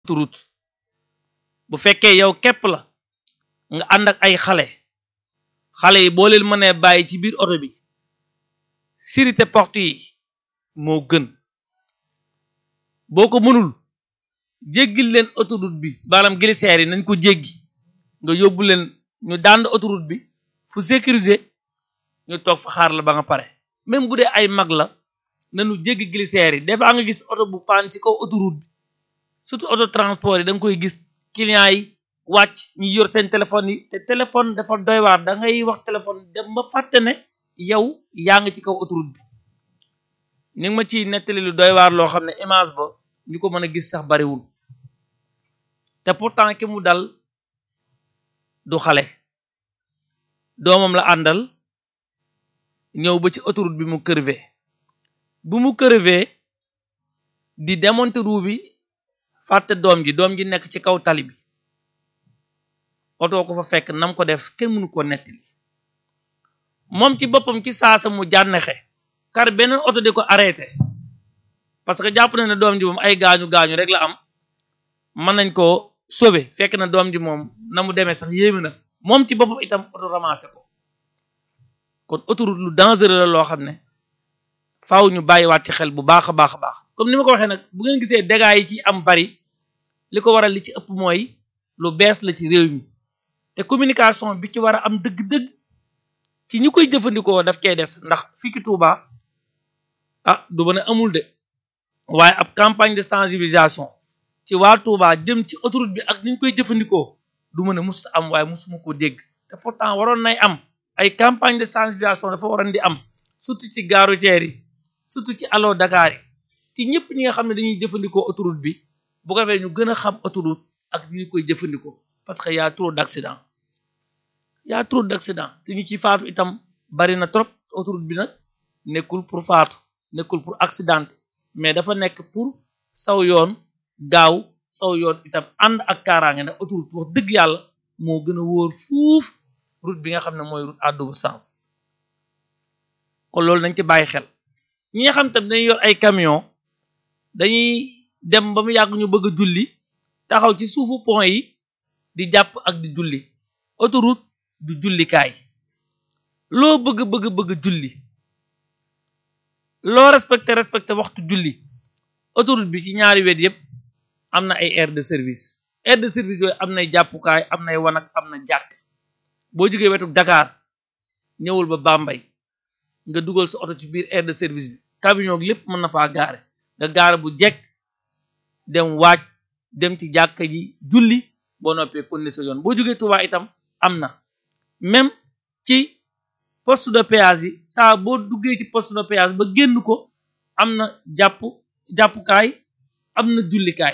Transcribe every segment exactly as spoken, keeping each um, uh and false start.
autoroute bu fekkee yow képp la nga ànd ak ay xale xale yi boo leen mënee bàyyi ci biir oto bi sécurité porte yi moo gën boo ko mënul jéggil leen autoroute bi maanaam glissère yi nañ ko jéggi nga yóbbu leen ñu dànd autoroute bi fu sécuriser ñu toog fa xaar la ba nga pare même bu dee ay mag la nañu jéggi glissère yi des fois nga gis oto bu paan ci kaw autoroute bi surtout auto transport yi da nga koy gis clients yi wàcc ñi yor seen téléphone yi te téléphone dafa doy waar da ngay wax téléphone dem ba fàtte ne yow yaa ngi ci kaw autoroute bi ni nga ma ciy nettali lu doy waar loo xam ne image ba ñu ko mën a gis sax bariwul te pourtant ki mu dal du xale doomam la àndal ñëw ba ci autoroute bi mu crevé bu mu crevé di démonter roue bi fàtte doom ji doom ji nekk ci kaw tali bi oto ko fa fekk nam ko def kenn mënu ko nettali moom ci boppam ci saasa mu jànnexe kar beneen oto di ko arrêté parce que jàpp na ne doom ji moom ay gaañu gaañu rek la am mën nañ koo sauver fekk na doom ji moom na mu demee sax yéeme na moom ci boppam itam oto ramassé ko kon autoroute lu dangereux la loo xam ne faaw ñu bàyyiwaat ci xel bu baax a baax a baax comme ni ma ko waxee nag bu ngeen gisee dégâts yi ci am bari li ko waral li ci ëpp mooy lu bees la ci réew mi te communication bi ci war a am dëgg-dëgg ci ñi koy jëfandikoo daf cay des ndax fii ci Touba ah du ma ne amul de waaye ab campagne de sensibilisation ci waa Touba jëm ci autoroute bi ak ni ñu koy jëfandikoo du ma ne mus am waaye musuma ko dégg te pourtant waroon nay am ay campagne de sensibilisation dafa waroon di am surtout ci gare routière yi surtout ci allo Dakar yi ci ñëpp ñi nga xam ne dañuy jëfandikoo autoroute bi bu ko defee ñu gën a xam autoroute ak ni ñu koy jëfandikoo parce que y a trop d'accident y a trop d'accident te ñu ci faatu itam bari na trop autoroute bi nag nekkul pour faatu nekkul pour accidenté mais dafa nekk pour saw yoon gaaw saw yoon itam ànd ak kaaraange nag autoroute wax dëgg yàlla moo gën a wóor fuuf route bi nga xam ne mooy route à double sens kon loolu nañ ci bàyyi xel ñi nga xam tam dañuy yor ay camion dañuy dem ba mu yàgg ñu bëgg a julli taxaw ci suufu pont yi di jàpp ak di julli autoroute du jullikaay loo bëgg bëgg bëgg julli loo respecté respecté waxtu julli autoroute bi ci ñaari wet yépp am na ay aire de service aire de service yooyu am nay jàppukaay am nay wanak am na jàkk boo jógee wetu Dakar ñëwul ba Bambey nga dugal sa oto ci biir aire de service bi camion lépp mën na faa gaare nga gaare bu jekk dem waaj dem ci jàkka ji julli boo noppee continuer sa yoon boo jógee Touba itam am na même ci poste de péage yi saa boo duggee ci poste de péage ba génn ko am na jàpp jàppukaay am na jullikaay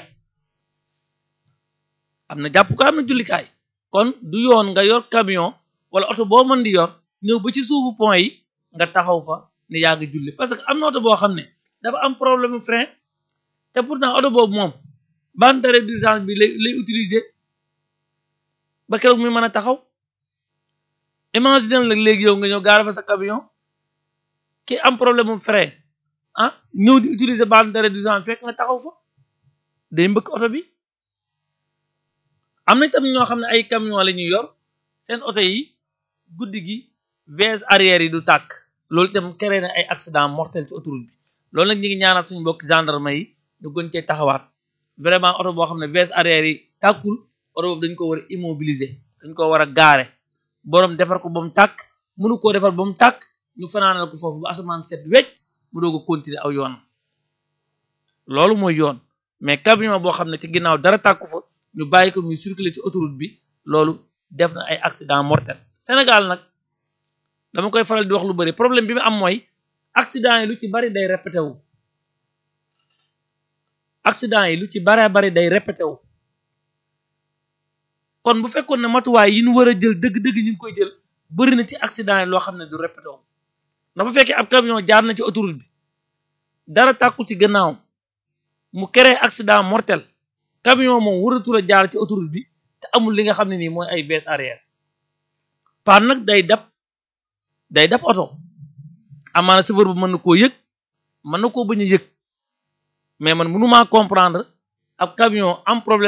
am na jàppukaay am na jullikaay kon du yoon nga yor camion wala oto boo mën di yor ñëw ba ci suufu pont yi nga taxaw fa ne yaa ngi julli parce que am na oto boo xam ne dafa am problème frein te pourtant oto boobu moom bande d'arrêt d'urgence bi lay lay utiliser ba keroog muy mën a taxaw imagine la léegi yow nga ñëw gaare fa sa camion ki am problème frein ah ñëw di utiliser bande d'arrêt d'urgence fekk nga taxaw fa day mbëkk oto bi am na itam ñoo xam ne ay camion la ñuy yor seen oto yi guddi gi vis arrière yi du tàkk loolu itam créé na ay accident mortel ci autoroute bi loolu nag ñi ngi ñaanal suñu mbokk gendarme yi ñu gën cee taxawaat vraiment oto boo xam ne vis arrière yi tàkkul oto boobu dañ ko war a immobiliser dañ ko war a gaare boroom defar ko ba mu tàkk mënu koo defar ba mu tàkk ñu fanaanal ko foofu ba asamaan set wecc mu doog a continuer aw yoon loolu mooy yoon mais camion boo xam ne ci ginnaaw dara tàkku fa ñu bàyyi ko muy circuler ci autoroute bi loolu def na ay accident mortel Sénégal nag dama koy faral di wax lu bari problème bi mu am mooy accident yi lu ci bari day répété wu accident yi lu ci bare bari day répété wu kon bu fekkoon ne matuwaay yi ñu war a jël dëgg-dëgg ñu ngi koy jël bari na ci accident yi loo xam ne du répété wu ndax bu fekkee ab camion jaar na ci autoroute bi dara tàkku ci gannaawam mu créé accident mortel camion moom waratul a jaar ci autoroute bi te amul li nga xam ne nii mooy ay vis arrière paan nag day dab day dab oto amaana chauffeur bu mën na koo yëg mën na koo bañ a yëg mais man mënumaa comprendre ab camion am problème